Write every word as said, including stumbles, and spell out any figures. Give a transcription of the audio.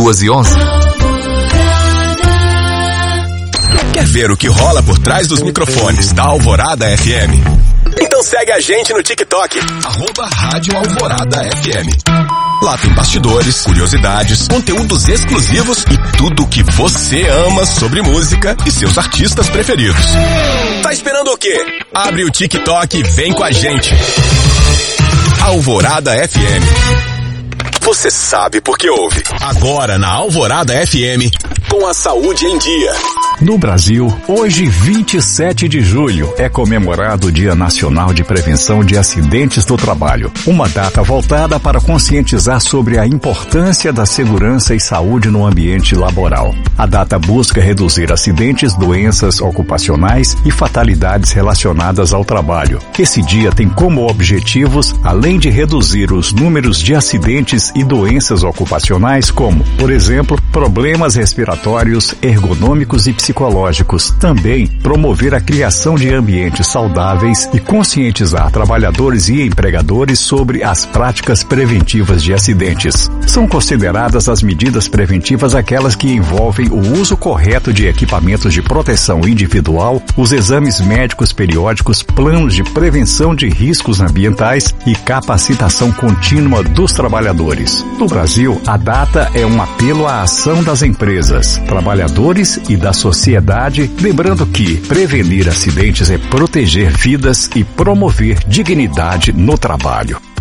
duas e onze. Quer ver o que rola por trás dos microfones da Alvorada F M? Então segue a gente no TikTok, arroba Rádio Alvorada F M. Lá tem bastidores, curiosidades, conteúdos exclusivos e tudo o que você ama sobre música e seus artistas preferidos. Tá esperando o quê? Abre o TikTok e vem com a gente. Alvorada F M. Você sabe por que ouve. Agora na Alvorada F M, com a saúde em dia. No Brasil, hoje, vinte e sete de julho, é comemorado o Dia Nacional de Prevenção de Acidentes do Trabalho, uma data voltada para conscientizar sobre a importância da segurança e saúde no ambiente laboral. A data busca reduzir acidentes, doenças ocupacionais e fatalidades relacionadas ao trabalho. Esse dia tem como objetivos, além de reduzir os números de acidentes e doenças ocupacionais, como, por exemplo, problemas respiratórios, ergonômicos e psicológicos, também promover a criação de ambientes saudáveis e conscientizar trabalhadores e empregadores sobre as práticas preventivas de acidentes. São consideradas as medidas preventivas aquelas que envolvem o uso correto de equipamentos de proteção individual, os exames médicos periódicos, planos de prevenção de riscos ambientais e capacitação contínua dos trabalhadores. No Brasil, a data é um apelo à ação das empresas, trabalhadores e da sociedade, lembrando que prevenir acidentes é proteger vidas e promover dignidade no trabalho.